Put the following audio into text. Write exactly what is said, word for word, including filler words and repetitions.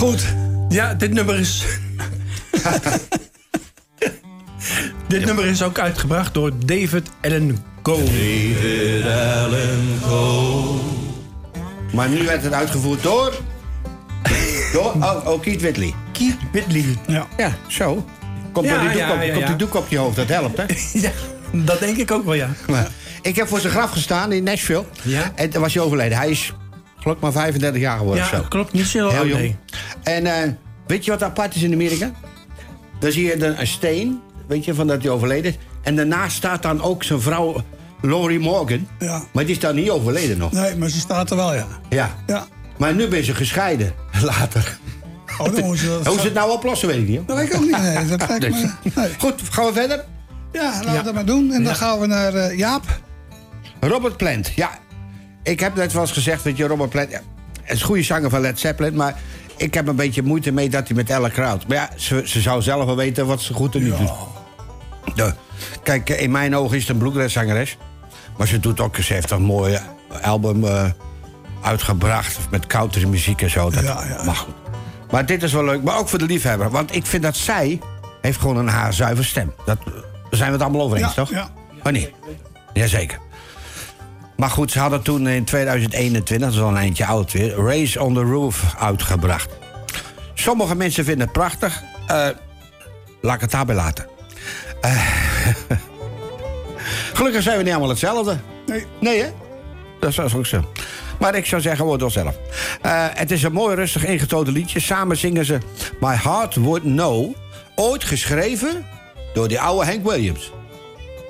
Goed. Ja, dit nummer is... dit nummer is ook uitgebracht door David Allan Coe. David Allan Coe. Maar nu werd het uitgevoerd door... door oh, oh, Keith Whitley. Keith Whitley. Ja. Ja, zo. Komt, Ja, door die doek, ja, op, ja, komt ja. die doek op je hoofd, dat helpt, hè? Ja, dat denk ik ook wel, ja. Maar ik heb voor zijn graf gestaan in Nashville. Ja. En toen was hij overleden. Hij is, geloof ik, maar vijfendertig jaar geworden Ja, of zo. klopt. Niet zo Heel oud, jong. nee. En uh, weet je wat apart is in Amerika? Dan zie je dan een steen, weet je, van dat hij overleden is. En daarnaast staat dan ook zijn vrouw, Lori Morgan. Ja. Maar die is dan niet overleden nog. Nee, maar ze staat er wel, ja. Ja. Ja. Maar nu ben ze gescheiden, later. Oh, dan moet je dat... Hoe ze het nou oplossen, weet ik niet. Hoor. Dat weet ik ook niet. Nee, dat lijkt Dus. me... Nee. Goed, gaan we verder? Ja, laten we Ja. dat maar doen. En dan Ja. gaan we naar uh, Jaap. Robert Plant, ja. Ik heb net wel eens gezegd, weet je, Robert Plant... Ja, hij is een goede zanger van Led Zeppelin, maar... ik heb een beetje moeite mee dat hij met Ella Crowd... Maar ja, ze, ze zou zelf wel weten wat ze goed en niet doet. De, kijk, in mijn ogen is het een bluegrass-zangeres. Maar ze doet ook... Ze heeft een mooi album uh, uitgebracht met countrymuziek en zo. Dat Ja, ja. mag goed. Maar dit is wel leuk, maar ook voor de liefhebber. Want ik vind dat zij heeft gewoon een haarzuiver stem. Dat, daar zijn we het allemaal over eens, Ja, toch? ja. Oh nee? Jazeker. Maar goed, ze hadden toen in tweeduizend eenentwintig, dat is al een eindje oud weer... Race on the Roof uitgebracht. Sommige mensen vinden het prachtig. Uh, laat ik het daarbij laten. Uh, Gelukkig zijn we niet allemaal hetzelfde. Nee. Nee, hè? Dat is ook zo. Maar ik zou zeggen, word wel zelf. Uh, het is een mooi, rustig ingetoten liedje. Samen zingen ze My Heart Would Know. Ooit geschreven door die oude Hank Williams.